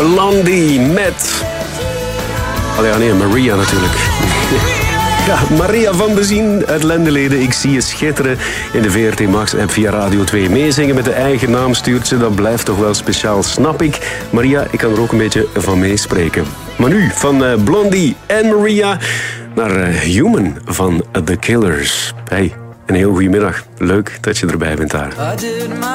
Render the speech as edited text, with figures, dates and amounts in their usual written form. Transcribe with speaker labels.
Speaker 1: Blondie met... Maria natuurlijk. Ja, Maria van Bezien uit Lendeleden. Ik zie je schitteren in de VRT Max-app via Radio 2. Meezingen met de eigen naam stuurt ze. Dat blijft toch wel speciaal, snap ik. Maria, ik kan er ook een beetje van meespreken. Maar nu, van Blondie en Maria naar Human van The Killers. Hey, een heel goede middag. Leuk dat je erbij bent daar.